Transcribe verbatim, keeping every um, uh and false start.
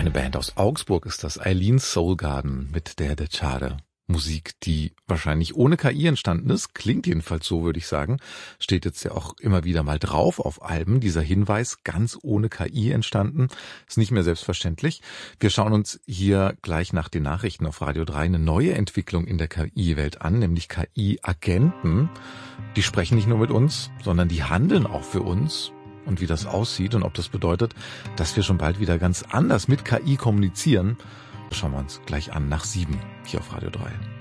Eine Band aus Augsburg ist das, Eileen Soul Garden mit der Decade. Musik, die wahrscheinlich ohne K I entstanden ist, klingt jedenfalls so, würde ich sagen, steht jetzt ja auch immer wieder mal drauf auf Alben. Dieser Hinweis, ganz ohne K I entstanden, ist nicht mehr selbstverständlich. Wir schauen uns hier gleich nach den Nachrichten auf Radio drei eine neue Entwicklung in der K I-Welt an, nämlich K I-Agenten. Die sprechen nicht nur mit uns, sondern die handeln auch für uns. Und wie das aussieht und ob das bedeutet, dass wir schon bald wieder ganz anders mit K I kommunizieren, schauen wir uns gleich an nach sieben hier auf Radio drei.